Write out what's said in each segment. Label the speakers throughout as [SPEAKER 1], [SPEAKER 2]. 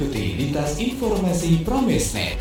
[SPEAKER 1] Ikuti lintas informasi Pramesnet.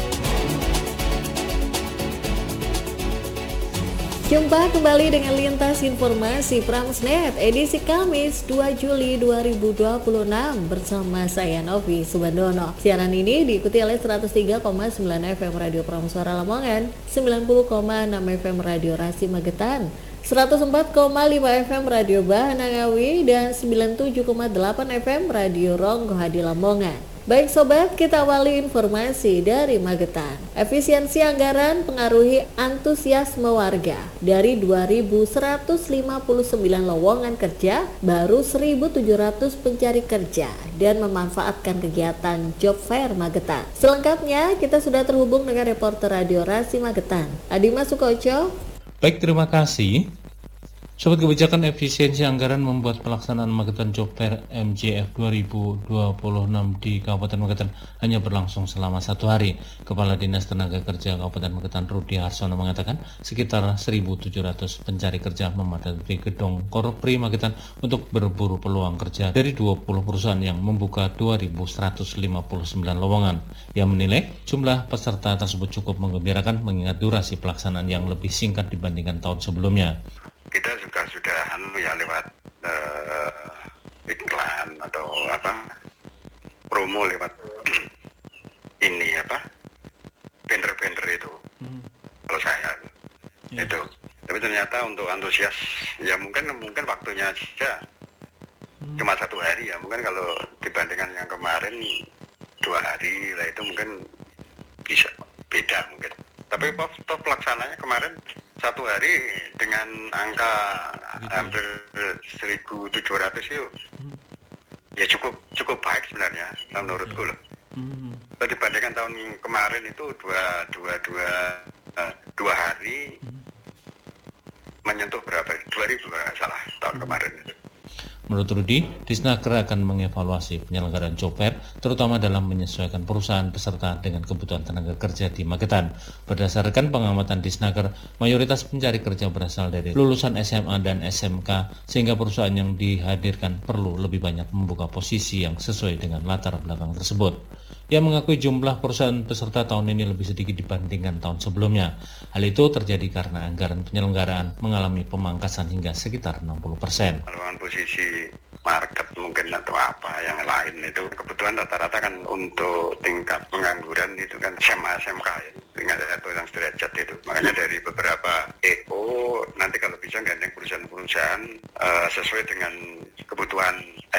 [SPEAKER 2] Jumpa kembali dengan lintas informasi Pramesnet edisi Kamis 2 Juli 2026 bersama saya Novi Subandono. Siaran ini diikuti oleh 103,9 FM Radio Prameswara Lamongan, 90,6 FM Radio Rasi Magetan, 104,5 FM Radio Bahanangawi, dan 97,8 FM Radio Ronggohadi Lamongan. Baik sobat, kita awali informasi dari Magetan. Efisiensi anggaran pengaruhi antusiasme warga. Dari 2.159 lowongan kerja, baru 1.700 pencari kerja dan memanfaatkan kegiatan Job Fair Magetan. Selengkapnya kita sudah terhubung dengan reporter Radio Rasi Magetan, Adima Sukoco.
[SPEAKER 3] Baik, terima kasih. Sobat, kebijakan efisiensi anggaran membuat pelaksanaan Magetan Job Fair MJF 2026 di Kabupaten Magetan hanya berlangsung selama 1 hari. Kepala Dinas Tenaga Kerja Kabupaten Magetan Rudi Harsono mengatakan sekitar 1.700 pencari kerja memadati gedung Korpri Magetan untuk berburu peluang kerja dari 20 perusahaan yang membuka 2.159 lowongan. Ia menilai jumlah peserta tersebut cukup menggembirakan mengingat durasi pelaksanaan yang lebih singkat dibandingkan tahun sebelumnya.
[SPEAKER 4] Kita juga sudah lewat iklan atau promo lewat banner itu. Kalau saya itu, tapi ternyata untuk antusias ya mungkin waktunya saja cuma 1 hari ya, mungkin kalau dibandingkan yang kemarin 2 hari lah itu mungkin bisa beda mungkin. Tapi pelaksananya kemarin 1 hari dengan angka hampir 1.700 itu ya cukup baik sebenarnya menurutku loh. Dibandingkan tahun kemarin itu dua hari menyentuh berapa? 2.000 nggak salah tahun kemarin itu.
[SPEAKER 3] Menurut Rudi, Disnaker akan mengevaluasi penyelenggaraan Job Fair, terutama dalam menyesuaikan perusahaan peserta dengan kebutuhan tenaga kerja di Magetan. Berdasarkan pengamatan Disnaker, mayoritas pencari kerja berasal dari lulusan SMA dan SMK, sehingga perusahaan yang dihadirkan perlu lebih banyak membuka posisi yang sesuai dengan latar belakang tersebut. Ia mengakui jumlah perusahaan peserta tahun ini lebih sedikit dibandingkan tahun sebelumnya. Hal itu terjadi karena anggaran penyelenggaraan mengalami pemangkasan hingga sekitar 60%.
[SPEAKER 4] Kalau posisi market mungkin atau apa yang lain itu kebetulan rata-rata kan untuk tingkat pengangguran itu kan SMA SMK ya, tingkat 1 yang derajat itu. Makanya dari beberapa EO nanti kalau bisa gandeng perusahaan-perusahaan sesuai dengan kebutuhan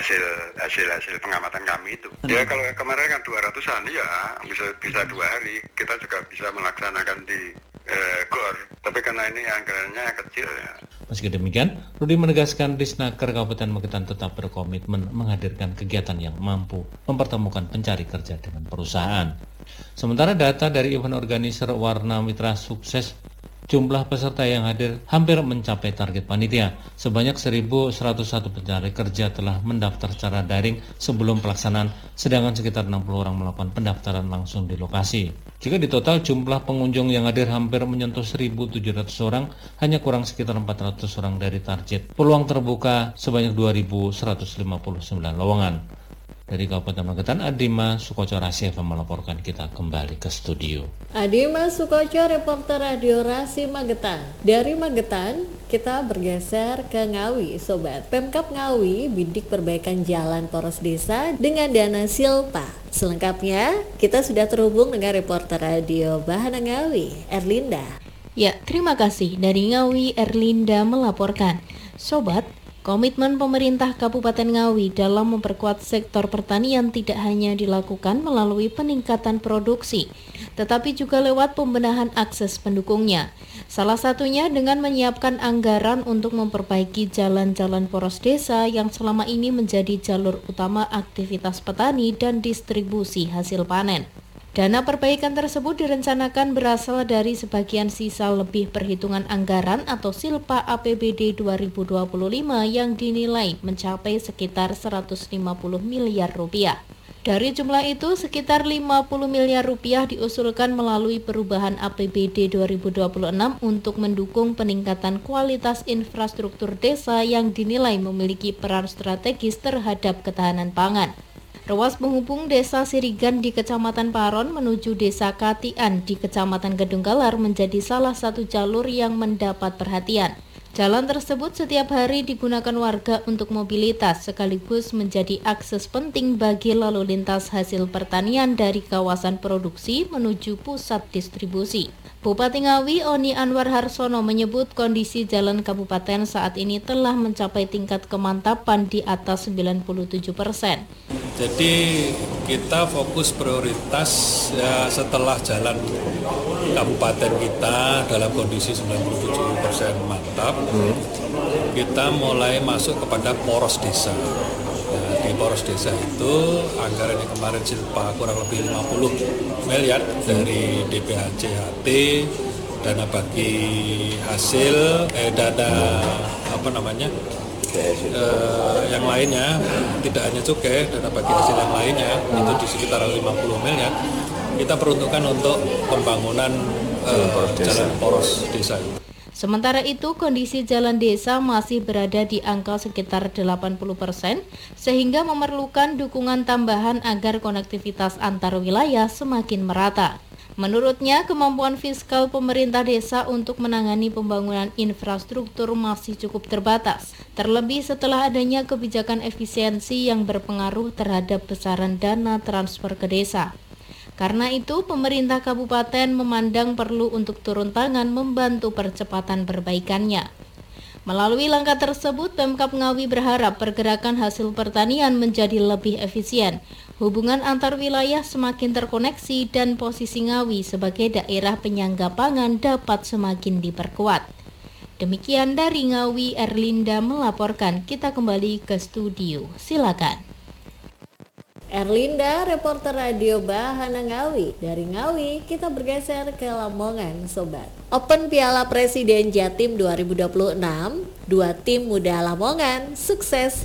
[SPEAKER 4] hasil pengamatan kami itu. Ya kalau kemarin kan 200-an ya bisa 2 hari kita juga bisa melaksanakan di GOR, tapi karena ini anggarannya kecil ya.
[SPEAKER 3] Meski demikian, Rudi menegaskan Disnaker Kabupaten Magetan tetap berkomitmen menghadirkan kegiatan yang mampu mempertemukan pencari kerja dengan perusahaan. Sementara data dari event organizer Warna Mitra Sukses, jumlah peserta yang hadir hampir mencapai target panitia. Sebanyak 1.101 pencari kerja telah mendaftar secara daring sebelum pelaksanaan, sedangkan sekitar 60 orang melakukan pendaftaran langsung di lokasi. Jika di total jumlah pengunjung yang hadir hampir menyentuh 1.700 orang, hanya kurang sekitar 400 orang dari target. Peluang terbuka sebanyak 2.159 lowongan. Dari Kabupaten Magetan, Adima Sukoco Rasi FM melaporkan. Kita kembali ke studio.
[SPEAKER 2] Adima Sukoco, reporter Radio Rasi Magetan. Dari Magetan, kita bergeser ke Ngawi, sobat. Pemkab Ngawi bidik perbaikan jalan poros desa dengan dana silpa. Selengkapnya, kita sudah terhubung dengan reporter Radio Bahanangawi, Erlinda.
[SPEAKER 5] Ya, terima kasih. Dari Ngawi, Erlinda melaporkan. Sobat, komitmen pemerintah Kabupaten Ngawi dalam memperkuat sektor pertanian tidak hanya dilakukan melalui peningkatan produksi, tetapi juga lewat pembenahan akses pendukungnya. Salah satunya dengan menyiapkan anggaran untuk memperbaiki jalan-jalan poros desa yang selama ini menjadi jalur utama aktivitas petani dan distribusi hasil panen. Dana perbaikan tersebut direncanakan berasal dari sebagian sisa lebih perhitungan anggaran atau silpa APBD 2025 yang dinilai mencapai sekitar 150 miliar rupiah. Dari jumlah itu, sekitar 50 miliar rupiah diusulkan melalui perubahan APBD 2026 untuk mendukung peningkatan kualitas infrastruktur desa yang dinilai memiliki peran strategis terhadap ketahanan pangan. Ruas penghubung Desa Sirigan di Kecamatan Paron menuju Desa Katian di Kecamatan Kedunggalar menjadi salah satu jalur yang mendapat perhatian. Jalan tersebut setiap hari digunakan warga untuk mobilitas sekaligus menjadi akses penting bagi lalu lintas hasil pertanian dari kawasan produksi menuju pusat distribusi. Bupati Ngawi Oni Anwar Harsono menyebut kondisi jalan kabupaten saat ini telah mencapai tingkat kemantapan di atas 97%.
[SPEAKER 6] Jadi kita fokus prioritas ya, setelah jalan kabupaten kita dalam kondisi 97% mantap, kita mulai masuk kepada poros desa. Ya, di poros desa itu anggaran yang kemarin silpa kurang lebih 50 miliar dari DPHCHT, dana bagi hasil, dana yang lainnya, tidak hanya cukai, dana bagi hasil yang lainnya itu di sekitar 50 miliar kita peruntukkan untuk pembangunan jalan poros desa.
[SPEAKER 5] Sementara itu, kondisi jalan desa masih berada di angka sekitar 80%, sehingga memerlukan dukungan tambahan agar konektivitas antar wilayah semakin merata. Menurutnya, kemampuan fiskal pemerintah desa untuk menangani pembangunan infrastruktur masih cukup terbatas, terlebih setelah adanya kebijakan efisiensi yang berpengaruh terhadap besaran dana transfer ke desa. Karena itu, pemerintah kabupaten memandang perlu untuk turun tangan membantu percepatan perbaikannya. Melalui langkah tersebut, Pemkab Ngawi berharap pergerakan hasil pertanian menjadi lebih efisien, hubungan antar wilayah semakin terkoneksi, dan posisi Ngawi sebagai daerah penyangga pangan dapat semakin diperkuat. Demikian dari Ngawi, Erlinda melaporkan. Kita kembali ke studio. Silakan.
[SPEAKER 2] Erlinda, reporter radio Bahana Ngawi. Dari Ngawi, kita bergeser ke Lamongan, Sobat. Open Piala Presiden Jatim 2026, 2 tim muda Lamongan sukses